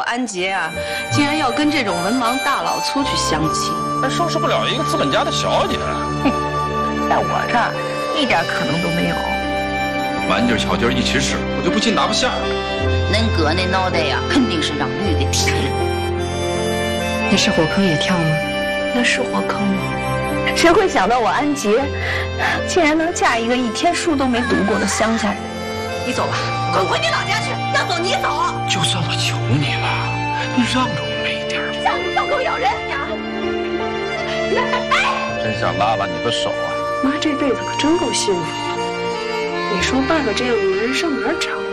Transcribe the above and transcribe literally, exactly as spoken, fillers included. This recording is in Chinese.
安杰啊，竟然要跟这种文盲大老粗去相亲， 还收拾不了一个资本家的小姐。 哼，在我这儿一点可能都没有。 满地巧劲一起使，我就不信拿不下。 恁哥那脑袋呀，肯定是让驴给踢了。 那是火坑也跳吗？ 那是火坑吗？ 谁会想到我安杰，竟然能嫁一个一天书都没读过的乡下人？ 你走吧，滚回你老家去！要走你走。 就算我求你了，你让着我们一点。 像你小狗咬人呀！ 真想拉拉你的手啊！ 妈这辈子可真够幸福的。你说爸爸这样的人上哪儿找？